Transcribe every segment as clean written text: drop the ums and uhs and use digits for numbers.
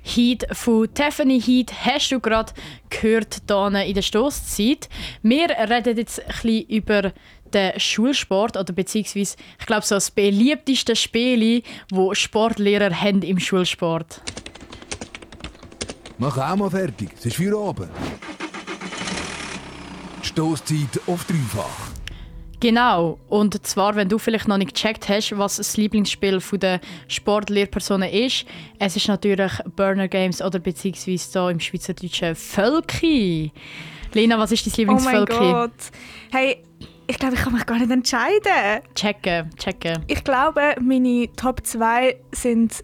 Heat von Tiffany Heat hast du gerade gehört hier in der Stosszeit. Wir reden jetzt ein bisschen über den Schulsport oder beziehungsweise, ich glaube, so das beliebteste Spiel, das Sportlehrer haben im Schulsport. Mach auch mal fertig, es ist für oben. Stosszeit auf dreifach. Genau. Und zwar, wenn du vielleicht noch nicht gecheckt hast, was das Lieblingsspiel der Sportlehrpersonen ist. Es ist natürlich Burner Games oder beziehungsweise so im Schweizerdeutschen Völki. Lena, was ist dein Lieblingsvölki? Oh mein Gott. Hey, ich glaube, ich kann mich gar nicht entscheiden. Checken. Ich glaube, meine Top 2 sind,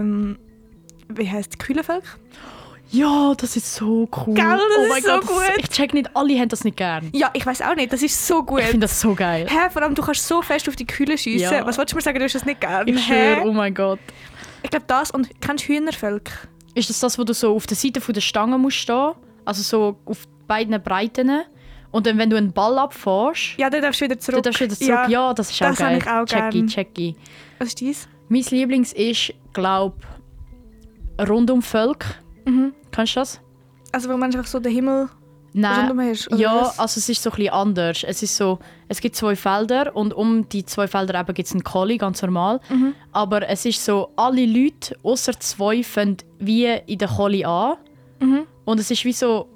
wie heisst es, Kühlenvölk? Ja, das ist so cool. Gell, das ist so Gott, gut. Ich check nicht, alle haben das nicht gern. Ja, ich weiß auch nicht, das ist so gut. Ich finde das so geil. Hä, vor allem, du kannst so fest auf die Kühle schiessen. Ja. Was wolltest du mir sagen, du hast das nicht gern? Ich schwöre, oh mein Gott. Ich glaube das und kennst du Hühnervölk? Ist das, wo du so auf der Seite der Stange musst stehen? Also so auf beiden Breiten? Und dann, wenn du einen Ball abfährst, Ja, dann darfst du wieder zurück. dann darfst du wieder zurück. Ja, das ist auch das geil. habe ich auch gern. Checki. Was ist dies? Mein Lieblings ist, glaube ich, Rund um Völk. Kennst du das? Also wo man einfach so den Himmel Nein. rundum hast? Oder Ja, was? also es ist so ein bisschen anders. Es ist so, es gibt 2 Felder und um die 2 Felder gibt es einen Colli, ganz normal. Aber es ist so, alle Leute, außer 2, fangen wie in der Colli an. Und es ist wie so,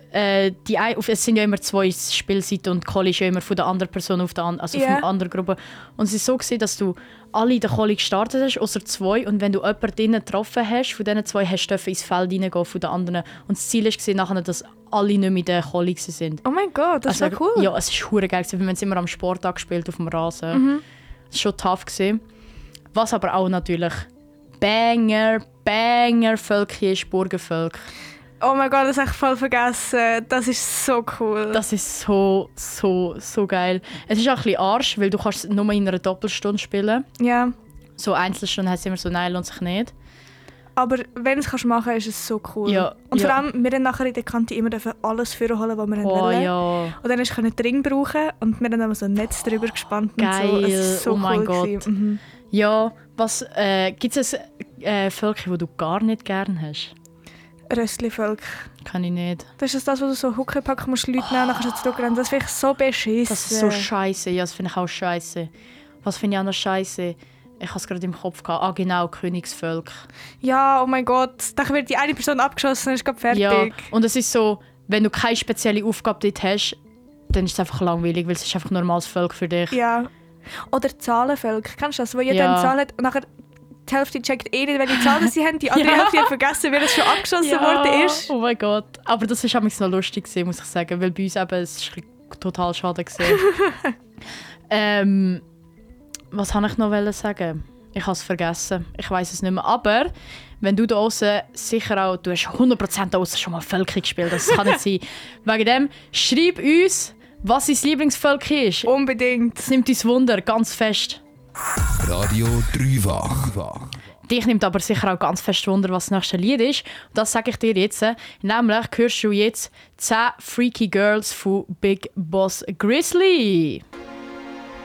es sind ja immer 2 Spielseiten und Colli ist ja immer von der anderen Person auf der also von der anderen Gruppe. Und es ist so gewesen, dass du alle in der Colli gestartet hast, außer 2. Und wenn du jemanden drinnen getroffen hast, von diesen 2, hast du ins Feld reingehen von den anderen. Und das Ziel war nachher, dass alle nicht mehr in der Colli waren. Oh mein Gott, das war cool. Ja, es war verdammt geil. Wir haben es immer am Sporttag gespielt, auf dem Rasen. Das war schon tough gewesen. Was aber auch natürlich Banger Völkchen ist, Burgenvölk. Oh mein Gott, das habe ich voll vergessen. Das ist so cool. Das ist so geil. Es ist auch ein bisschen Arsch, weil du kannst nur in einer Doppelstunde spielen. Ja, So Einzelstunden heisst immer so, nein, lohnt sich nicht. aber wenn du es machen kannst, ist es so cool. Ja, und vor ja. allem, wir dann nachher in der Kante immer alles vorholen, was wir Oh wollen. ja, Und dann können wir Ring brauchen und wir haben so ein Netz drüber gespannt. Geil, Und so. Es ist so oh mein cool Gott. gewesen. ja. Was gibt es ein Völkchen, das du gar nicht gerne hast? Röstli-Völk. Kann ich nicht. Das ist das, wo du so Huckepack musst, Leute nehmen, dann kannst du zurückrennen. Das finde ich so beschissen. Das ist so scheiße. Ja, das finde ich auch scheiße. Was finde ich auch noch scheiße? Ich habe es gerade im Kopf gehabt. Ah, genau, Königsvölk. Ja, oh mein Gott. Dann wird die eine Person abgeschossen und ist gerade fertig. Ja, und es ist so, wenn du keine spezielle Aufgabe dort hast, dann ist es einfach langweilig, weil es ist einfach ein normales Volk für dich. Ja. Oder Zahlenvölk. Kennst du das? Wo jeder Ja. eine Zahl hat und nachher die Hälfte checkt eh nicht, welche Zahlen sie haben. Die andere Hälfte hat vergessen, wer es schon abgeschossen worden ist. Oh mein Gott. Aber das war noch lustig, muss ich sagen, weil bei uns eben, es war total schade. Was wollte ich noch sagen? Ich habe es vergessen. Ich weiß es nicht mehr. Aber wenn du da draussen sicher auch, du hast 100% da draussen schon mal Völkchen gespielt, das kann nicht sein. Wegen dem, schreib uns, was dein Lieblingsvölkchen ist. Unbedingt. Das nimmt uns Wunder, ganz fest. Radio dreifach. Dich nimmt aber sicher auch ganz fest Wunder, was das nächste Lied ist. Und das sage ich dir jetzt. Nämlich hörst du jetzt 10 Freaky Girls von Big Boss Grizzly.